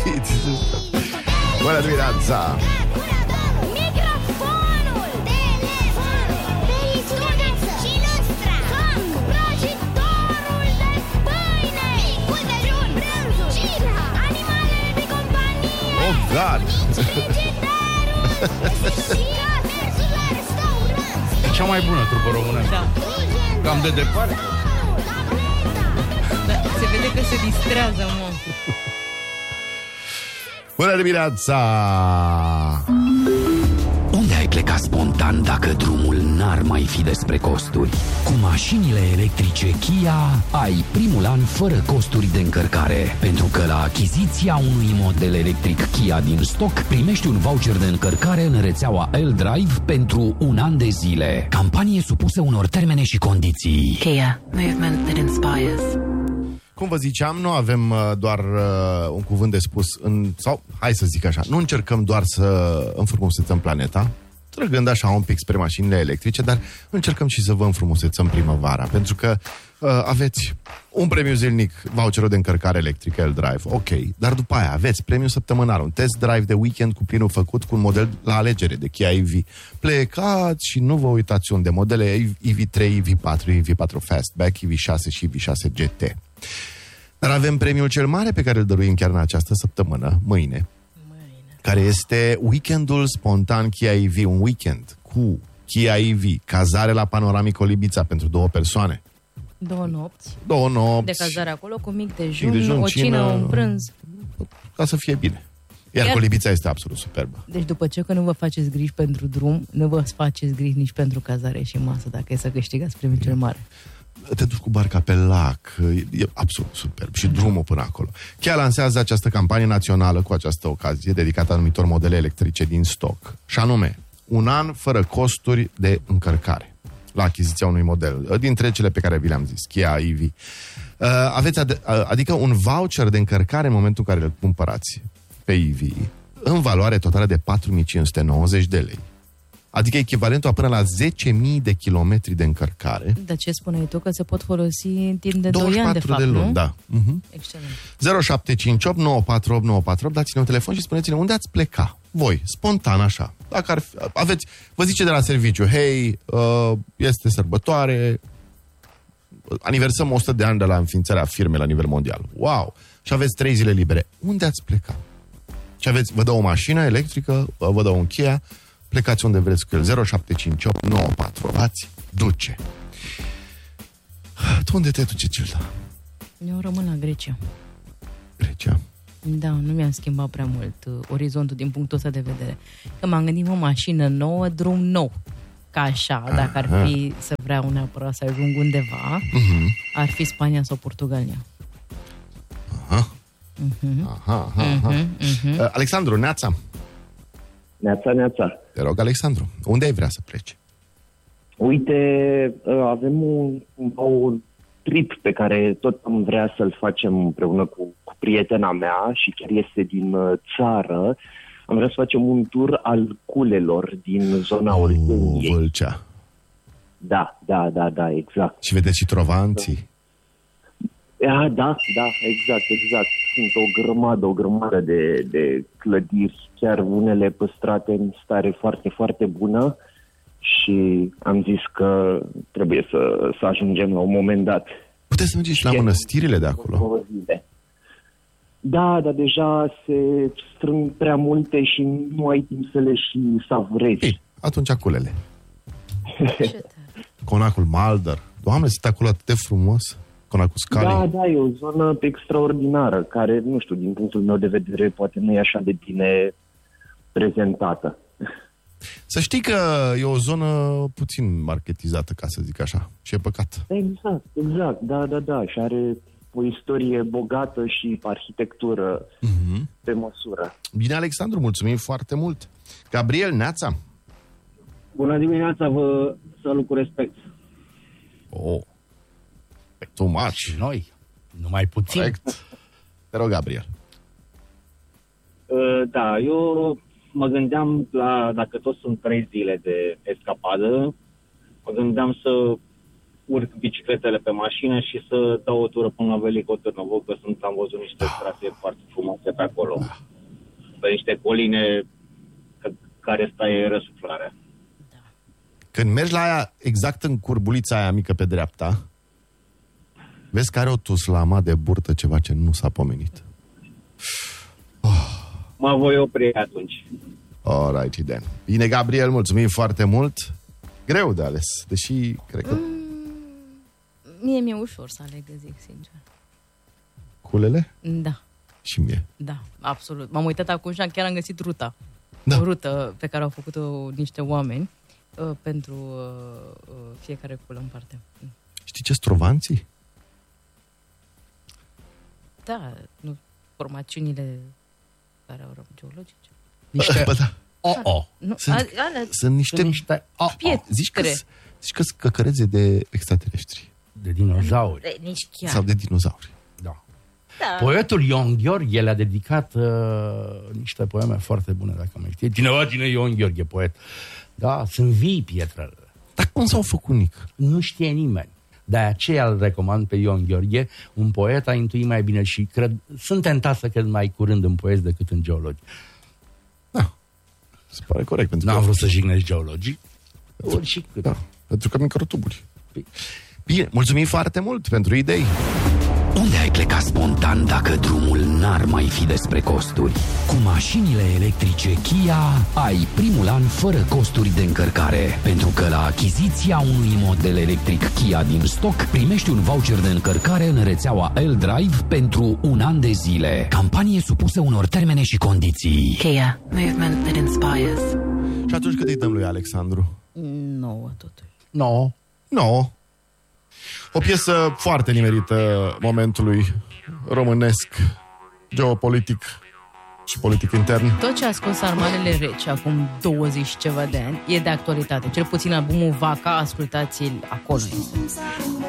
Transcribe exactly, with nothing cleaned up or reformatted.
auzit. Bună dimineața! Microfonul, telefonul, telefonul și lustra, foc, prăjitorul de pâine, micul dejun, brânzul, gira, animalele de companie, Oh, God! frigiderul, sisica, mersul la restaurant, E cea mai bună trupă românească. Da. Cam de departe. Da, se vede că se distrează, mă. Bună dimineața! Unde ai plecat spontan dacă drumul n-ar mai fi despre costuri? Cu mașinile electrice Kia ai primul an fără costuri de încărcare, pentru că la achiziția unui model electric Kia din stoc primești un voucher de încărcare în rețeaua L-Drive pentru un an de zile. Campanie supusă unor termene și condiții. Kia, movement that inspires. Cum vă ziceam, nu avem uh, doar uh, un cuvânt de spus în, sau, hai să zic așa, nu încercăm doar să înfrumusețăm planeta, trăgând așa un pic spre mașinile electrice, dar încercăm și să vă înfrumusețăm primăvara, pentru că uh, aveți un premiu zilnic, voucherul de încărcare electrică L-Drive, ok, dar după aia aveți premiu săptămânal, un test drive de weekend cu plinul făcut cu un model la alegere de Kia E V. Plecați și nu vă uitați unde, modele E V trei, E V patru, E V patru Fastback, E V șase și E V șase G T. Dar avem premiul cel mare pe care îl dăruim chiar în această săptămână, mâine, mâine. care este weekendul spontan Kia E V, un weekend cu Kia E V, cazare la Panoramic Olibița pentru două persoane. Două nopți. Două nopți. De cazare acolo, cu mic dejun, mic dejun o cină, cină, un prânz. Ca să fie bine. Iar Chiar... Colibița este absolut superbă. Deci după ce că nu vă faceți griji pentru drum, nu vă faceți griji nici pentru cazare și masă, dacă e să câștigați premiul cel mare. Te duci cu barca pe lac, e, e absolut superb. Și drumul până acolo. Chiar lansează această campanie națională cu această ocazie, dedicată anumitor modele electrice din stoc. Și anume, un an fără costuri de încărcare la achiziția unui model, dintre cele pe care vi le-am zis, Kia E V. Uh, aveți ad- adică un voucher de încărcare în momentul în care îl cumpărați pe E V, în valoare totală de patru mii cinci sute nouăzeci de lei. Adică echivalentul a până la zece mii de kilometri de încărcare. Dar ce spuneai tu? Că se pot folosi în timp de douăzeci și patru doi ani, de fapt, de luni, nu? da. Uh-huh. Excelent. zero șapte cinci opt nouă patru opt nouă patru opt, dați-ne un telefon și spuneți-ne unde ați pleca. Voi, spontan așa. Dacă ar fi, aveți, vă zice de la serviciu, hei, uh, este sărbătoare, aniversăm o sută de ani de la înființarea firmei la nivel mondial. Wow! Și aveți trei zile libere. Unde ați pleca? Și aveți, vă dă o mașină electrică, vă dă un Kia, plecați unde vreți cu el. zero șapte cinci opt nouă patru ați duce. Tu unde te duce, Gilda? Eu rămân la Grecia. Grecia? Da, nu mi-am schimbat prea mult uh, orizontul din punctul ăsta de vedere. Că m-am gândit, o mașină nouă, drum nou. Ca așa, aha, dacă ar fi să vreau neapărat să ajung undeva, uh-huh, ar fi Spania sau Portugalia. Aha. Uh-huh. Aha, aha, aha. Uh-huh, uh-huh. Uh, Alexandru, neața. Neața, neața. Te rog, Alexandru, unde ai vrea să pleci? Uite, avem un, un trip pe care tot am vrea să-l facem împreună cu, cu prietena mea și chiar este din țară. Am vrea să facem un tur al culelor din zona uh, Olteniei. Vâlcea. Da, da, da, da, exact. Și vedeți și trovanții? Da, da, da, exact, exact. Sunt o grămadă, o grămadă de, de clădiri, chiar unele păstrate în stare foarte, foarte bună și am zis că trebuie să, să ajungem la un moment dat. Puteți să mergeți la mănăstirile de acolo? Da, dar deja se strâng prea multe și nu ai timp să le și savurezi. Ei, atunci aculele. Conacul Maldăr. Doamne, sunt acolo atât de frumos. Conacul Scali. Da, da, e o zonă extraordinară, care, nu știu, din punctul meu de vedere, poate nu e așa de bine prezentată. Să știi că e o zonă puțin marketizată, ca să zic așa. Și e păcat. Exact, exact, da, da, da. Și are o istorie bogată și arhitectură uh-huh. pe măsură. Bine, Alexandru, mulțumim foarte mult. Gabriel, neața. Bună dimineața, vă salut cu respect. Oh, too much. Și noi, numai puțin. Corect. Te rog, Gabriel. Uh, da, eu mă gândeam la, dacă tot sunt trei zile de escapadă, mă gândeam să urc bicicletele pe mașină și să dau o tură până la Velico Târnovo, că sunt, am văzut niște trasee foarte frumoase pe acolo. Pe niște coline care stai răsuflarea. Când mergi la aia, exact în curbulița aia mică pe dreapta, vezi că are o tuslama de burtă, ceva ce nu s-a pomenit. Oh. Mă voi opri atunci. Alright, then. Bine, Gabriel, mulțumim foarte mult. Greu de ales, deși cred că... Mm, mie mi-e ușor să aleg, zic sincer. Culele? Da. Și mie. Da, absolut. M-am uitat acum și chiar am găsit ruta. Da. O rută pe care au făcut-o niște oameni uh, pentru uh, fiecare culă în parte. Știi ce strovanții? Da, nu, formațiunile care au rămas geologice. Niște Bă, da. o-o. Nu, Sunt, a, alea, sunt niște... Sunt niște o-o. pietre. Zici că zici că sunt căcărețe de extraterestri. De dinozauri. De, nici chiar. Sau de dinozauri. Da. Da. Poetul Ion Gheorghe le-a dedicat uh, niște poeme foarte bune, dacă mai știi. Cineva, cine e Ion Gheorghe, poet? Da, sunt vii pietrele. Dar cum s-au făcut, Nic? Nu știe nimeni. De aceea îl recomand pe Ion Gheorghe, un poet a intuit mai bine și cred, sunt tentat să cred mai curând în poezi decât în geologi. Da. Se pare corect. Pentru N-am că... vrut să jignesc geologii. Ori și cât. Da, pentru că microtuburi. Bine, mulțumim foarte mult pentru idei. Unde ai plecat spontan dacă drumul n-ar mai fi despre costuri? Cu mașinile electrice Kia ai primul an fără costuri de încărcare, pentru că la achiziția unui model electric Kia din stoc primești un voucher de încărcare în rețeaua L-Drive pentru un an de zile. Campanie supusă unor termene și condiții. Kia, movement that inspires. Și atunci cât îi dăm lui Alexandru? Nouă, totuși. No. No. O piesă foarte nimerită momentului românesc, geopolitic și politic intern. Tot ce a scos Armanele Rece acum douăzeci și ceva de ani e de actualitate. Cel puțin albumul Vaca, ascultați-l acolo.